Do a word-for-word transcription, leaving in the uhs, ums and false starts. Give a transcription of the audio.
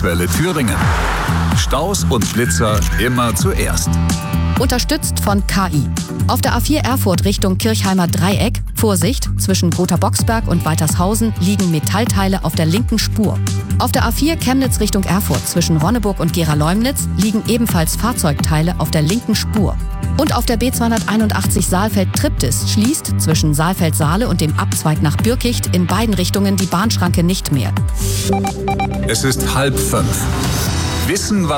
Kurzwelle Thüringen. Staus und Blitzer immer zuerst. Unterstützt von K I. Auf der A vier Erfurt Richtung Kirchheimer Dreieck, Vorsicht, zwischen Grother-Boxberg und Weitershausen liegen Metallteile auf der linken Spur. Auf der A vier Chemnitz Richtung Erfurt zwischen Ronneburg und Gera-Leumnitz liegen ebenfalls Fahrzeugteile auf der linken Spur. Und auf der B zweihunderteinundachtzig Saalfeld-Triptis schließt zwischen Saalfeld-Saale und dem Abzweig nach Birkicht in beiden Richtungen die Bahnschranke nicht mehr. Es ist halb fünf. Wissen, was